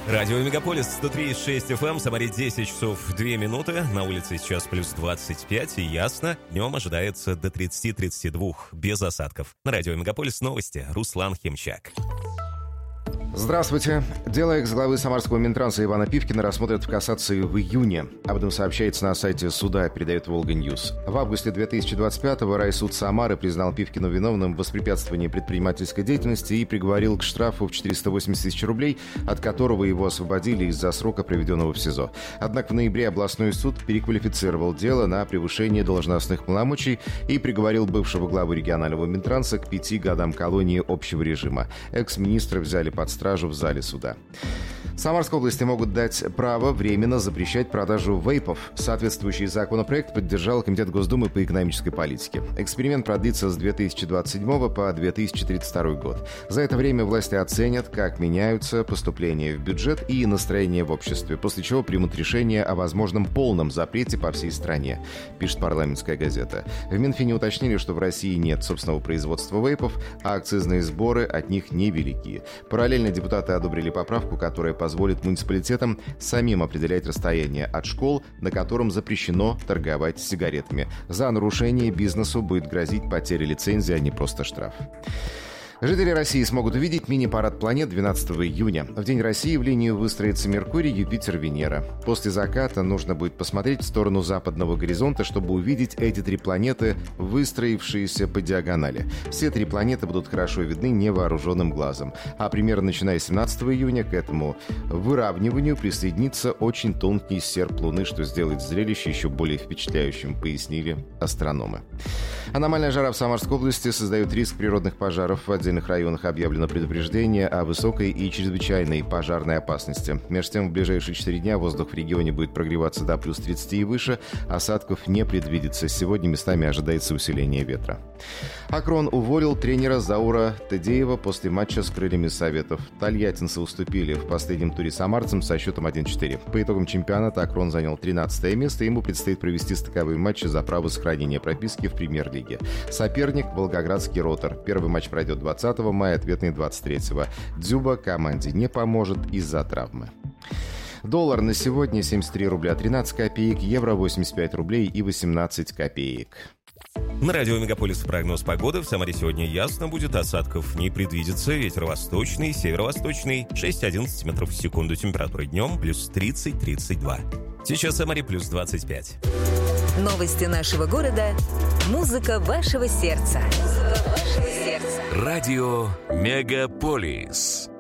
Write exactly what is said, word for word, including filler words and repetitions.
Радио Мегаполис сто три и шесть эф эм, Самаре десять часов две минуты, на улице сейчас плюс двадцать пять и ясно, днем ожидается до тридцати тридцати двух, без осадков. На Радио Мегаполис новости, Руслан Химчак. Здравствуйте. Дело экс-главы самарского Минтранса Ивана Пивкина рассмотрят в кассации в июне. Об этом сообщается на сайте суда, передает Волга-Ньюс. В августе две тысячи двадцать пятого райсуд Самары признал Пивкину виновным в воспрепятствовании предпринимательской деятельности и приговорил к штрафу в четыреста восемьдесят тысяч рублей, от которого его освободили из-за срока, проведенного в СИЗО. Однако в ноябре областной суд переквалифицировал дело на превышение должностных полномочий и приговорил бывшего главу регионального Минтранса к пяти годам колонии общего режима. Экс-министра взяли под стражу в зале суда. В Самарской области могут дать право временно запрещать продажу вейпов. Соответствующий законопроект поддержал Комитет Госдумы по экономической политике. Эксперимент продлится с две тысячи двадцать седьмого по две тысячи тридцать второй год. За это время власти оценят, как меняются поступления в бюджет и настроение в обществе, после чего примут решение о возможном полном запрете по всей стране, пишет «Парламентская газета». В Минфине уточнили, что в России нет собственного производства вейпов, а акцизные сборы от них невелики. Параллельно депутаты одобрили поправку, которая позволит муниципалитетам самим определять расстояние от школ, на котором запрещено торговать сигаретами. За нарушение бизнесу будет грозить потеря лицензии, а не просто штраф. Жители России смогут увидеть мини-парад планет двенадцатого июня. В День России в линию выстроятся Меркурий, Юпитер, Венера. После заката нужно будет посмотреть в сторону западного горизонта, чтобы увидеть эти три планеты, выстроившиеся по диагонали. Все три планеты будут хорошо видны невооруженным глазом. А примерно начиная с семнадцатого июня к этому выравниванию присоединится очень тонкий серп Луны, что сделает зрелище еще более впечатляющим, пояснили астрономы. Аномальная жара в Самарской области создает риск природных пожаров. В отдельных районах объявлено предупреждение о высокой и чрезвычайной пожарной опасности. Между тем, в ближайшие четыре дня воздух в регионе будет прогреваться до плюс тридцати и выше. Осадков не предвидится. Сегодня местами ожидается усиление ветра. Акрон уволил тренера Заура Тедеева после матча с крыльями Советов. Тольяттинцы уступили в последнем туре самарцам со счетом один-четыре. По итогам чемпионата Акрон занял тринадцатое место. Ему предстоит провести стыковые матчи за право сохранения прописки в премьер-лиге. Соперник – Волгоградский Ротор. Первый матч пройдет двадцатого мая, ответный двадцать третьего. Дзюба команде не поможет из-за травмы. Доллар на сегодня семьдесят три рубля тринадцать копеек, евро восемьдесят пять рублей и восемнадцать копеек. На радио Мегаполис прогноз погоды. В Самаре сегодня ясно будет, осадков не предвидится. Ветер восточный, северо-восточный, шесть-одиннадцать метров в секунду. Температура днем плюс тридцать - тридцать два. Сейчас в Самаре плюс двадцать пять. Новости нашего города. Музыка вашего сердца. Музыка вашего сердца. Радио Мегаполис.